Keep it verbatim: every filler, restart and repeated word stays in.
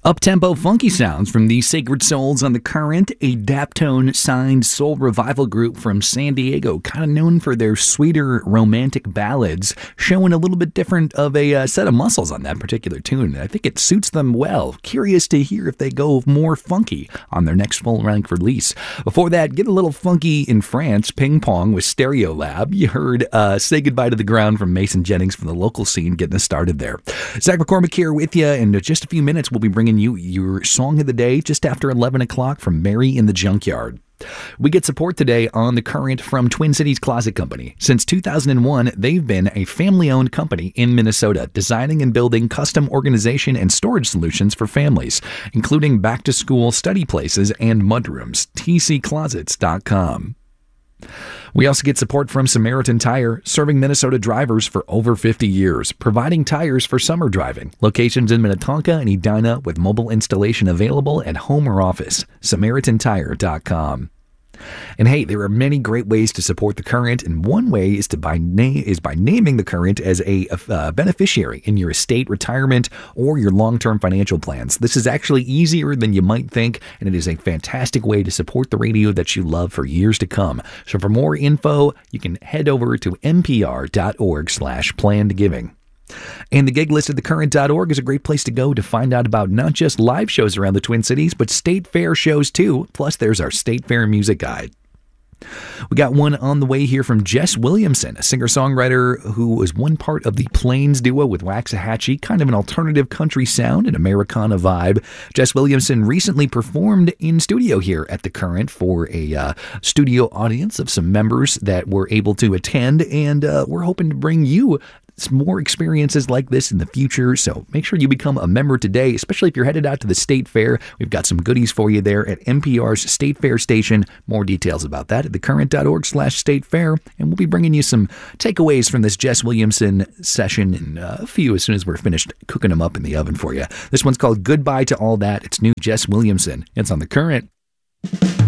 Up-tempo funky sounds from the Sacred Souls on the Current, a Daptone-signed soul revival group from San Diego, kind of known for their sweeter romantic ballads, showing a little bit different of a uh, set of muscles on that particular tune. I think it suits them well. Curious to hear if they go more funky on their next full-length release. Before that, get a little funky in France, Ping Pong with Stereolab. You heard uh, Say Goodbye to the Ground from Mason Jennings from the local scene, getting us started there. Zach McCormick here with you, and in just a few minutes, we'll be bringing you your song of the day just after eleven o'clock from Mary in the Junkyard. We get support today on The Current from Twin Cities Closet Company. Since two thousand one, they've been a family-owned company in Minnesota, designing and building custom organization and storage solutions for families, including back-to-school study places and mudrooms. T C closets dot com. We also get support from Samaritan Tire, serving Minnesota drivers for over fifty years, providing tires for summer driving. Locations in Minnetonka and Edina with mobile installation available at home or office. Samaritan Tire dot com. And hey, there are many great ways to support The Current, and one way is to by na- is by naming The Current as a uh, beneficiary in your estate, retirement, or your long-term financial plans. This is actually easier than you might think, and it is a fantastic way to support the radio that you love for years to come. So for more info, you can head over to n p r dot org slash planned giving. And the gig list at the current dot org is a great place to go to find out about not just live shows around the Twin Cities, but state fair shows too. Plus, there's our state fair music guide. We got one on the way here from Jess Williamson, a singer-songwriter who was one part of the Plains duo with Waxahachie, kind of an alternative country sound and Americana vibe. Jess Williamson recently performed in studio here at The Current for a uh, studio audience of some members that were able to attend, and uh, we're hoping to bring you some more experiences like this in the future, so make sure you become a member today, especially if you're headed out to the State Fair. We've got some goodies for you there at N P R's State Fair Station. More details about that at the current dot org slash state fair, and we'll be bringing you some takeaways from this Jess Williamson session and uh, a few as soon as we're finished cooking them up in the oven for you. This one's called Goodbye to All That. It's new Jess Williamson. It's on The Current.